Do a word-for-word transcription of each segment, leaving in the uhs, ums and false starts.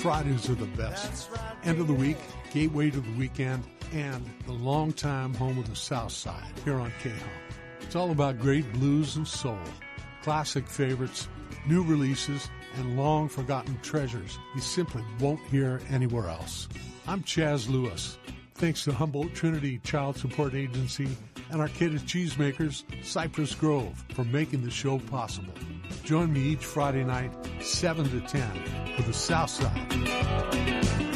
Fridays are the best. End of the week, gateway to the weekend, and the longtime home of the South Side here on K H O M. It's all about great blues and soul, classic favorites, new releases, and long-forgotten treasures you simply won't hear anywhere else. I'm Chaz Lewis. Thanks to Humboldt Trinity Child Support Agency and Arcata Cheesemakers, Cypress Grove, for making the show possible. Join me each Friday night, seven to ten, for the South Side.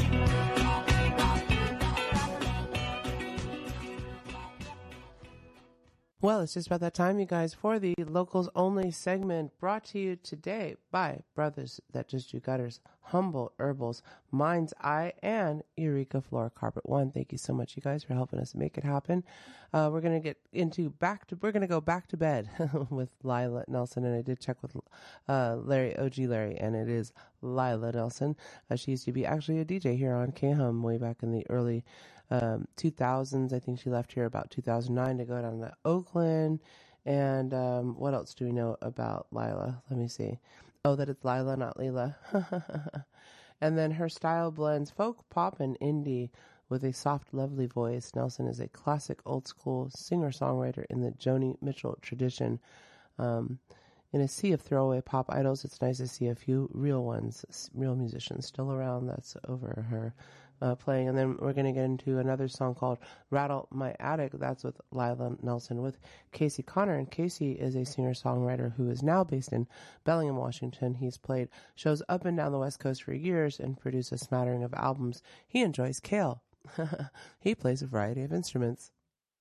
Well, it's just about that time, you guys, for the Locals Only segment brought to you today by Brothers That Just Do Gutters, Humboldt Herbals, Mind's Eye, and Eureka Floor Carpet One. Thank you so much, you guys, for helping us make it happen. Uh, we're going to get into back to, we're going to go back to bed with Lila Nelson, and I did check with uh, Larry, O G Larry, and it is Lila Nelson. Uh, she used to be actually a D J here on K H O M way back in the early um, two thousands. I think she left here about two thousand nine to go down to Oakland. And um, what else do we know about Lila? Let me see. Oh, that it's Lila, not Leela. And then her style blends folk, pop, and indie with a soft, lovely voice. Nelson is a classic old-school singer-songwriter in the Joni Mitchell tradition. Um, in a sea of throwaway pop idols, it's nice to see a few real ones, real musicians still around. That's over her uh, playing. And then we're going to get into another song called Rattle My Attic. That's with Lila Nelson with Casey Connor. And Casey is a singer-songwriter who is now based in Bellingham, Washington. He's played shows up and down the West Coast for years and produced a smattering of albums. He enjoys kale. He plays a variety of instruments.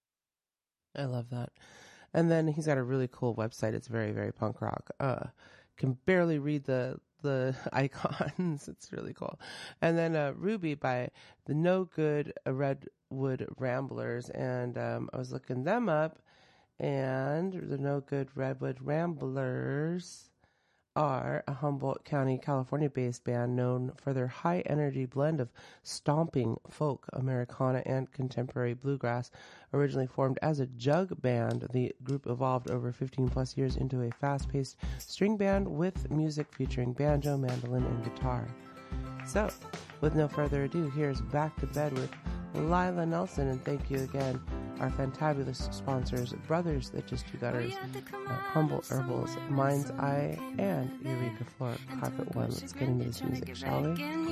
I love that. And then he's got a really cool website. It's very, very punk rock. Uh, can barely read the, the icons. It's really cool. And then, uh, Ruby by the No Good Redwood Ramblers. And, um, I was looking them up, and the No Good Redwood Ramblers are a Humboldt County, California-based band known for their high-energy blend of stomping folk, Americana, and contemporary bluegrass. Originally formed as a jug band, the group evolved over fifteen plus years into a fast-paced string band with music featuring banjo, mandolin, and guitar. So, with no further ado, here's Back to Bed with Lila Nelson, and thank you again, our fantabulous sponsors, Brothers That Just Do Gutters, uh, Humboldt Herbals, Mind's Eye, and Eureka Floor Carpet One. Let's get into this music, shall we?